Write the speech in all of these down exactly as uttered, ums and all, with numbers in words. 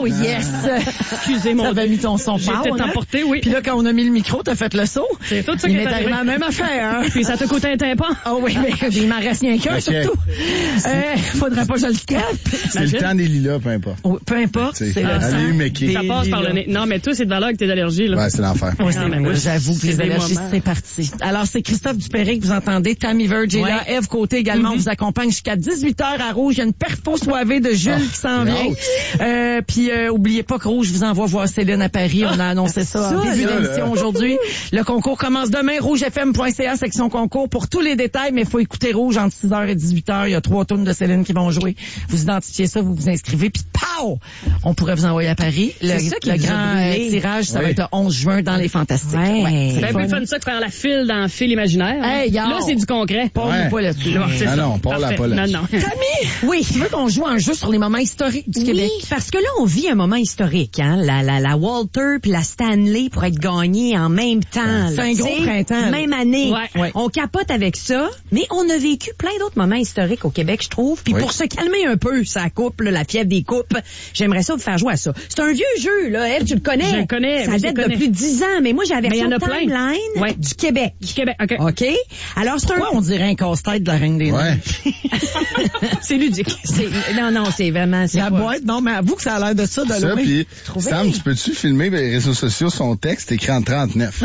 yes! Excusez mon T'avais mis ton son J'ai power, peut-être hein? emporté, oui. Puis là, quand on a mis le micro, t'as fait le saut. C'est tout ça Il qui est m'est arrivé arrivé. la même affaire, hein? Puis ça t'a coûté un tympan. Ah oui, mais il m'en reste rien qu'un, Ok. surtout. Euh, faudrait pas que je le scrape. C'est le temps des lilas, peu importe. Oh, peu importe, T'sais, c'est le allez, sang. Mickey. Ça des passe par le lilas. nez. Non, mais toi, c'est de valeur avec tes allergies, là. Ouais, c'est l'enfer. Oui, Non, mais moi, j'avoue que c'est les des allergies, moments. c'est parti. Alors, c'est Christophe Dupéré que vous entendez. Tammy Verge est Ouais. là. Eve Côté également. Mm-hmm. On vous accompagne jusqu'à dix-huit heures à Rouge. Il y a une perfo soivée de Jules Oh, qui s'en j'ai vient. Euh, puis, euh, oubliez pas que Rouge vous envoie voir Céline à Paris. On a annoncé ça en Ça, début là, d'émission là. aujourd'hui. Le concours commence demain. rouge f m point c a, section concours. Pour tous les détails, mais il faut écouter Rouge entre six heures et dix-huit heures. Il y a trois tunes de Céline qui vont jouer. Vous identifiez ça, vous vous inscrivez. Puis, pow! On pourrait vous envoyer à Paris. Le, C'est ça qui le nous a grand brûlés. euh, tirage, ça va Oui. être le onze juin dans les Fantastiques. Ouais. C'est un peu fun. fun ça que faire la file dans le fil imaginaire. hein. Hey, y'all. Là, c'est du concret. Parle-nous Ouais. pas là-dessus. Là, c'est Ah ça. non, parle Parfait. pas là-dessus. Non, non. Tammy, oui, tu veux qu'on joue un jeu sur les moments historiques du Oui, Québec? parce que là, on vit un moment historique, hein. La, la, la Walter puis la Stanley pour être gagnés en même temps. C'est là, un gros tu sais, printemps, là. Même année. Ouais. Ouais. On capote avec ça, mais on a vécu plein d'autres moments historiques au Québec, je trouve. Puis Oui. pour se calmer un peu, sa coupe, là, la fièvre des coupes, j'aimerais ça vous faire jouer à ça. C'est un vieux jeu, là. Eve, tu le connais. Je le connais, Ça oui, je date le connais. de plus de dix ans, mais moi, j'ai la Mais il y version en a plein. timeline Ouais. du Québec. Du Québec, OK. OK? Alors, c'est un... Pourquoi on dirait un casse-tête de la Reine des Ouais. Neiges? C'est ludique. c'est- Non, non, c'est vraiment... c'est La pas- boîte, non, mais avoue que ça a l'air de ça, de Ça, loin. puis Trouvé. Sam, tu peux-tu filmer les réseaux sociaux son texte écrit en trente-neuf?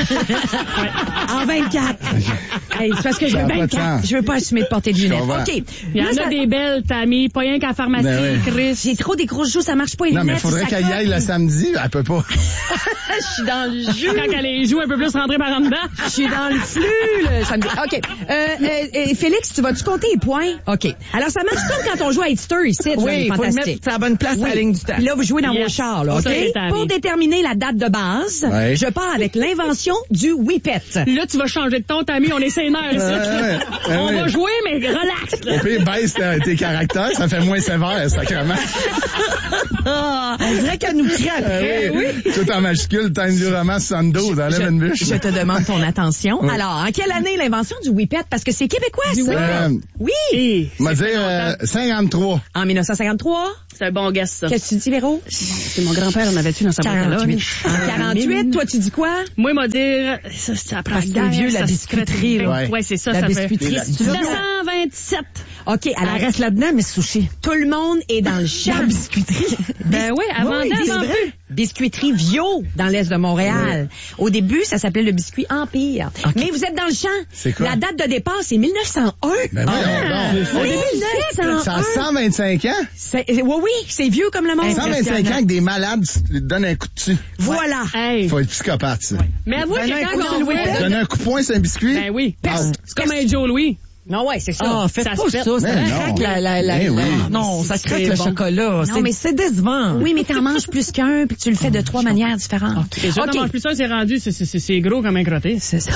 En vingt-quatre. Hey, c'est parce que je Ça veux a pas de vingt-quatre. sens. Je veux pas assumer de porter de lunettes. comprends. OK. Il y en Là, a ça- des belles, Tammy. Pas rien qu'à la pharmacie, Ben oui. Chris. J'ai trop des grosses joues, ça marche pas les Non, mais lunettes. faudrait ça qu'elle y aille colle. le samedi. Elle peut pas. Je suis dans le jeu. Quand elle les joue un peu plus rentrée par en dedans. Je suis dans le flux, le samedi. OK. Euh, euh, euh, Félix, tu vas-tu compter les points? OK. Alors, ça marche comme quand on joue à Hitster ici, dans Oui, les il faut le Fantastiques. mettre à la bonne place à la ligne du temps. Puis là, vous jouez dans Yes. vos chars, là, On OK? s'arrête à Pour aller. déterminer la date de base, Ouais. je pars avec l'invention du whippet. Là, tu vas changer de ton, Tammy. On est sénère ici. ouais, ouais, On ouais. va jouer, mais relax. là. Au pire, baisse tes, tes caractères, ça fait moins sévère, sacrément. Ah, On dirait qu'elle nous crie après. oui. Tout en majuscule, time du roman soixante-douze, enlève une bûche. je te demande ton attention. Oui. Alors, en quelle année l'invention du whippet? Parce que c'est québécois, ça. Euh, Oui. Hey, on va dire euh, cinquante-trois. En mille neuf cent cinquantre-trois. c'est un bon guess, ça. Qu'est-ce que tu dis, Véro? C'est mon grand-père, on avait-tu dans sa boîte à quarante-huit. lunch. En quarante-huit. Toi, tu dis quoi? Moi, il m'a dit, ça, c'est après Parce que c'est vieux, la biscuiterie, là. Ouais, Ouais. c'est ça, La ça biscuiterie, fait. si tu veux. neuf cent vingt-sept. OK, alors, Elle reste là-dedans, mais sushi. tout le monde est dans le champ. La biscuiterie. Ben oui, avant Oui, d'avant c'est vrai. plus. Biscuiterie Vio, dans l'est de Montréal. Au début, ça s'appelait le biscuit Empire. Mais vous êtes dans le champ. C'est quoi? La date de départ, c'est mille neuf cent un. Ben voyons donc. Oui, Ça a mille neuf cent un. cent vingt-cinq ans? C'est- Oui, oui, c'est vieux comme le monde. cent vingt-cinq ans que des malades tu te donnent un coup de dessus. Voilà. Hey. Faut être psychopathe, ça. Mais avoue Ben, que un quand coup on de voit... Louis. Donner un coup de poing sur un biscuit? Ben oui. Ah. C'est comme un Joe Louis. Non, ouais, c'est ça. Ah, faites Ça pas se fait. ça, ça Mais non. craque la, la, la, Ben oui. la- non, ça craque C'est le bon. chocolat. C'est, mais- c'est décevant. Oui, mais t'en manges plus qu'un, puis tu le fais de trois manières différentes. Et ça, OK. t'en manges plus ça, c'est rendu, c'est- c'est c'est gros comme un crotté. C'est ça.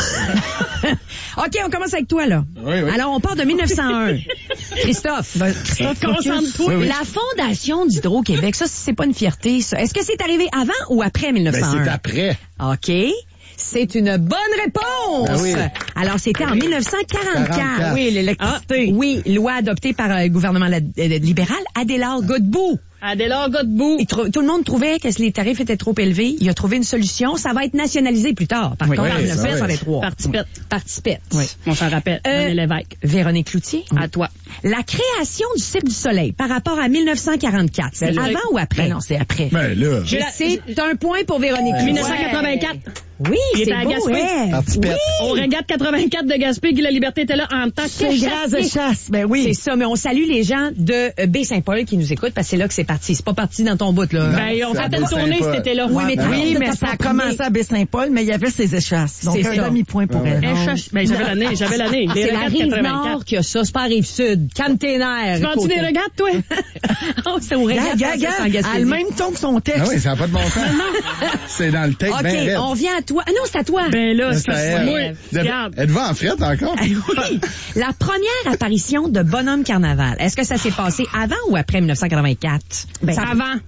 OK, on commence avec toi, là. Oui, oui. Alors, on part de mille neuf cent un. Christophe. Ben, Christophe, Concentre-toi. Oui, oui. La fondation d'Hydro-Québec, ça, c'est pas une fierté, ça. Est-ce que c'est arrivé avant ou après mille neuf Ben, cent un? c'est après. OK. C'est une bonne réponse. Ben oui. Alors, c'était en mille neuf cent quarante-quatre. quarante-quatre. Oui, l'électricité. Oui, loi adoptée par euh, le gouvernement la- euh, libéral, Adélard Godbout. Adélard Godbout. Il trou- tout le monde trouvait que les tarifs étaient trop élevés. Il a trouvé une solution. Ça va être nationalisé plus tard. Par Oui. contre, en Oui, mille neuf cent ça, oui. vingt-trois. Participette. Participette. Oui. On s'en rappelle. Euh, René Lévesque. Véronique Cloutier. À toi. La création du Cirque du Soleil par rapport à mille neuf cent quarante-quatre, c'est Ben, avant ou après? Ben non, c'est après. Ben là. J'ai la- C'est un point pour Véronique Cloutier. mille neuf cent quatre-vingt-quatre. Oui, Il c'est était à beau, Gaspé. ouais. Participette. Au Regat quatre-vingt-quatre de Gaspé, Guy La Liberté était là en tant que C'est grâce de chassier. chasse. Ben oui. C'est ça, mais on salue les gens de euh, Baie-Saint-Paul qui nous écoutent parce que c'est là que c'est parti. C'est pas parti dans ton bout, là. Ben, on Ça fait une baisse tournée un peu. si t'étais là. Oui, mais Ben Oui, de mais ta ça a propre commencé idée. à Baie-Saint-Paul, mais il y avait ses échasses. Donc, C'est un ça. demi-point pour Ouais. elle. Un chasse- Ben, j'avais l'année, j'avais l'année. Les C'est la Regat rive quatre-vingt-quatre. nord qui a ça, c'est pas la rive sud. Calme tes nerfs. Tu vends-tu côté. des regattes, toi? Oh, c'est au Regat. Gars, gars, gars, elle a le même ton que son texte. Ah oui, ça n'a pas de bon sens. C'est dans le texte OK, ben raide. on vient à toi. Ah non, c'est à toi. Ben là, C'est c'est à elle. moi. De- Regarde. Êtes-vous en frette encore? Oui. La première apparition de Bonhomme Carnaval, est-ce que ça s'est passé avant ou après mille neuf cent quatre-vingt-quatre? Ben, Ça- avant.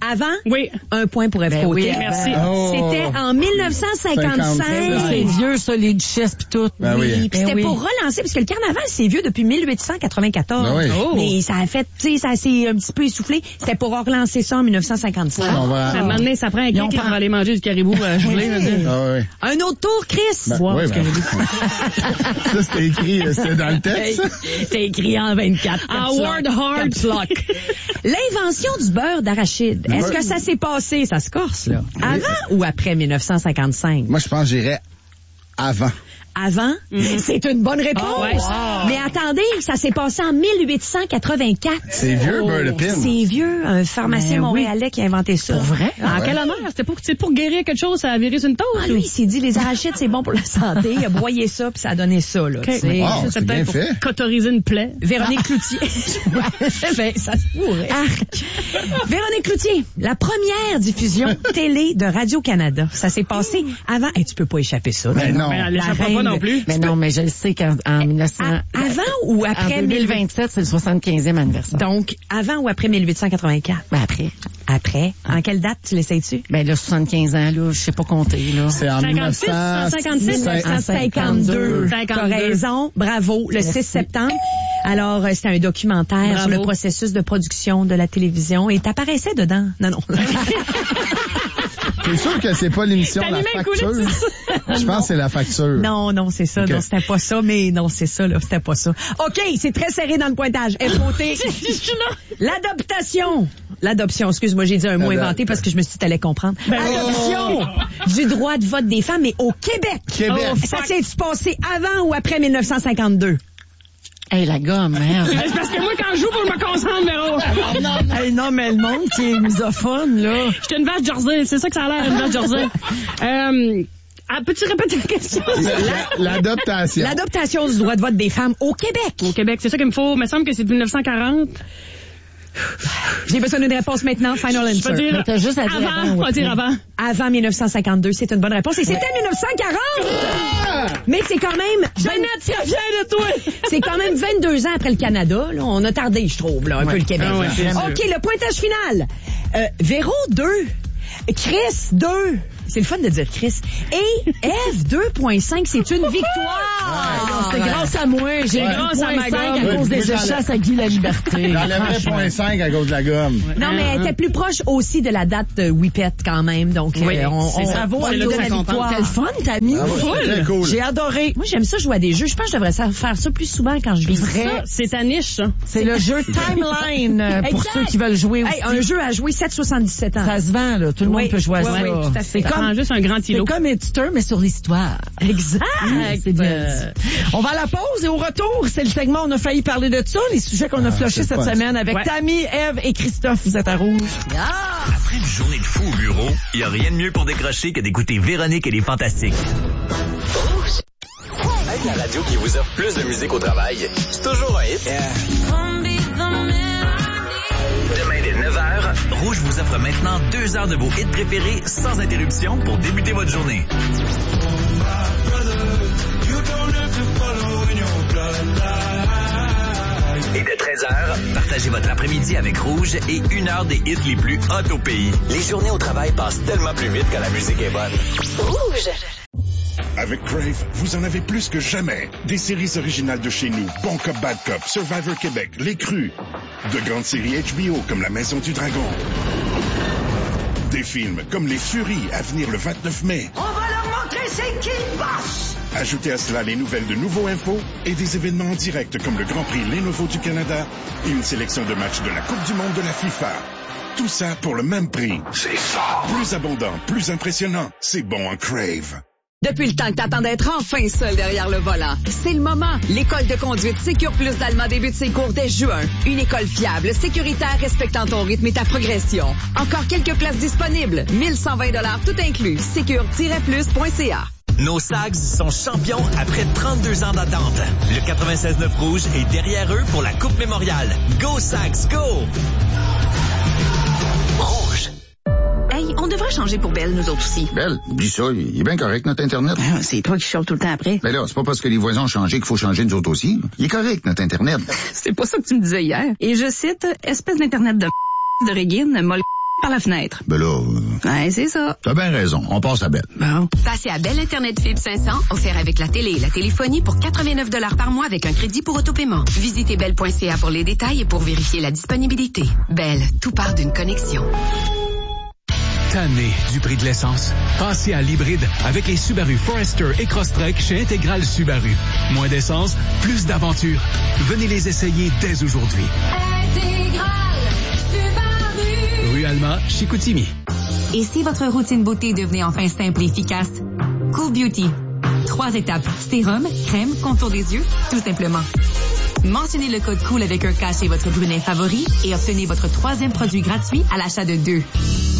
Avant? Oui. Un point pour F. Ben Côté. oui, merci. Oh. C'était en dix-neuf cent cinquante-cinq. C'est vieux, ça, les duchesses pis tout. Ben oui. Puis Ben c'était oui. pour relancer, parce que le carnaval, c'est vieux depuis mille huit cent quatre-vingt-quatorze. Ben oui. Oh. Mais ça a fait, tu sais, ça s'est un petit peu essoufflé. C'était pour relancer ça en mille neuf cent cinquante-cinq. On va... À un moment donné, ça prend un Ils ont kick pas- pour aller manger du caribou à gelé. là, tu sais. Ah oui. Un autre tour, Chris? Ben, Wow, oui, du ben. caribou. Ça, c'était écrit, euh, c'était dans le texte. C'est écrit en vingt-quatre. Howard Hart. Caps lock. L'invention du beurre d'arachide. Est-ce Ouais. que ça s'est passé, ça se corse, là? Avant ou après mille neuf cent cinquante-cinq? Moi, je pense que j'irais avant. Avant? C'est une bonne réponse. Ah ouais. Wow. Mais attendez, ça s'est passé en mille huit cent quatre-vingt-quatre. C'est vieux, beurre de pin. C'est vieux, un pharmacien Ben oui. montréalais qui a inventé ça. Pour vrai? En ouais. quel honneur? C'était pour, c'est pour guérir quelque chose, ça a viré sur une toast? Ah, lui, il s'est dit, les arachides, c'est bon pour la santé. Il a broyé ça, puis ça a donné ça, là. tu sais. Wow, Ça, c'est bien peut-être pour fait. cauteriser une plaie. Véronique Cloutier. ben, ça se pourrait. Arc. Véronique Cloutier, la première diffusion télé de Radio-Canada. Ça s'est passé avant. Hey, tu peux pas échapper ça. Ben non. Mais elle La l'échappera pas reine- non plus. Mais non, mais je le sais qu'en en mille neuf cents... À- avant ou après En deux mille vingt-sept, c'est le soixante-quinzième anniversaire. Donc, avant ou après mille huit cent quatre-vingt-quatre? Ben après. Après. En quelle date tu l'essayes-tu? Ben là, soixante-quinze ans, là, je sais pas compter, là. C'est en cinquante-six, cinquante-six, mille neuf cent cinquante-deux. T'as cinquante-deux. raison. Bravo. Le six septembre. Alors, euh, c'était un documentaire Bravo. sur le processus de production de la télévision et t'apparaissais dedans. Non, non. T'es sûr que c'est pas l'émission T'as La allumé un coulis, Facture? Je pense que c'est La Facture. Non, non, c'est ça. Ok. Non, c'était pas ça, mais non, c'est ça, là. C'était pas ça. OK, c'est très serré dans le pointage. F O T. L'adoption. L'adoption, excuse-moi, j'ai dit un mot Adop- inventé parce que je me suis dit t'allais comprendre. Adoption du droit de vote des femmes, mais au Québec. Québec. Oh, ça s'est-tu passé avant ou après mille neuf cent cinquante-deux? Hey, la gomme, merde. C'est parce que moi, quand je joue, faut que je me concentre, Véro. Hey, non, mais le monde qui est misophone, là. J'étais une vache jersey. C'est ça que ça a l'air, une vache jersey. Euh, ah, peux-tu répéter la question? La- L'adoptation. L'adoption du droit de vote des femmes au Québec. Au Québec, c'est ça qu'il me faut. Il me semble que c'est de mille neuf cent quarante. J'ai besoin d'une réponse maintenant. Final Je peux answer. dire Mais t'as juste à dire avant avant. ou On va dire après. avant. Avant mille neuf cent cinquante-deux, c'est une bonne réponse. Et c'était mille neuf cent quarante! Mais c'est quand même... Jeannette, c'est fière de toi. C'est quand même vingt-deux ans après le Canada. Là. On a tardé, je trouve, là, un peu le Québec. Ah ouais, c'est sûr. OK, le pointage final. Euh, Véro, deux. Chris, deux. C'est le fun de dire Chris. Et F, deux virgule cinq, c'est une victoire. C'est grâce à moi. J'ai Ouais. grâce à ma gomme. à cause Oui, des moi, j'enlève- échasses à Guy la Liberté. J'enlèverais point cinq à cause de la gomme. Non, mais elle était plus proche aussi de la date de Whippet quand même. Donc, Oui, euh, on, c'est on, ça. on C'est lui là donne que la ça compte. victoire. T'as le fun, t'as mis Ah ouais, c'est très cool. J'ai adoré. Moi, j'aime ça jouer à des jeux. Je pense que je devrais ça- faire ça plus souvent quand je vis. Vrai. Ça, c'est ta niche, ça. C'est le jeu Timeline euh, pour Exact. ceux qui veulent jouer aussi. Hey, un jeu à jouer sept virgule soixante-dix-sept ans. Ça se vend, là. Tout le Oui. monde peut jouer à Oui, ça. oui, tout à fait. C'est Ça comme, prend juste un grand c'est îlot. comme Editor, mais sur l'histoire. Exact. C'est bien dit. On va à la pause et au retour, c'est le segment on a failli parler de ça, les sujets qu'on a flushés c'est cette fun, ça. semaine avec Ouais. Tammy, Eve et Christophe. Vous êtes à Rouge. Après une journée de fou au bureau, il n'y a rien de mieux pour décrocher que d'écouter Véronique et les Fantastiques. Avec la radio qui vous offre plus de musique au travail, c'est toujours un hit. Demain dès neuf heures, Rouge vous offre maintenant deux heures de vos hits préférés sans interruption pour débuter votre journée. Et de treize heures, partagez votre après-midi avec Rouge et une heure des hits les plus hot au pays. Les journées au travail passent tellement plus vite quand la musique est bonne. Avec Crave, vous en avez plus que jamais. Des séries originales de chez nous, Bon Cop, Bad Cop, Survivor Québec, Les Crus. De grandes séries H B O comme La Maison du Dragon. Des films comme Les Furies à venir le vingt-neuf mai. On va leur montrer c'est qui le boss! Ajoutez à cela les nouvelles de Nouveau Info et des événements en direct comme le Grand Prix Lenovo du Canada et une sélection de matchs de la Coupe du Monde de la FIFA. Tout ça pour le même prix. C'est fort! Plus abondant, plus impressionnant. C'est bon en Crave. Depuis le temps que t'attends d'être enfin seul derrière le volant, c'est le moment. L'école de conduite Sécure Plus d'Alma débute ses cours dès juin. Une école fiable, sécuritaire, respectant ton rythme et ta progression. Encore quelques places disponibles. mille cent vingt dollars tout inclus. sécure tiret plus point c a. Nos Sags sont champions après trente-deux ans d'attente. Le quatre-vingt-seize neuf Rouge est derrière eux pour la Coupe Mémoriale. Go Sags, go! Rouge. Hey, on devrait changer pour Belle, nous autres aussi. Belle, oublie ça, il est bien correct, notre Internet. Ah, c'est toi qui chiales tout le temps après. Mais là, c'est pas parce que les voisins ont changé qu'il faut changer nous autres aussi. Il est correct, notre Internet. C'est pas ça que tu me disais hier. Et je cite, espèce d'Internet de de Régine, molle par la fenêtre. Ben là... Euh... Ouais, c'est ça. T'as bien raison. On passe à Belle. Bon. Passez à Belle Internet Fibre cinq cents, offert avec la télé et la téléphonie pour quatre-vingt-neuf dollars par mois avec un crédit pour autopaiement. Visitez belle point c a pour les détails et pour vérifier la disponibilité. Belle, tout part d'une connexion. Tanné du prix de l'essence? Passez à l'hybride avec les Subaru Forester et Crosstrek chez Intégral Subaru. Moins d'essence, plus d'aventure. Venez les essayer dès aujourd'hui. Intégral Subaru. Rue Alma, Chicoutimi. Et si votre routine beauté devenait enfin simple et efficace? Cool Beauty. Trois étapes. Sérum, crème, contour des yeux, tout simplement. Mentionnez le code COOL avec un K chez votre brunet favori et obtenez votre troisième produit gratuit à l'achat de deux.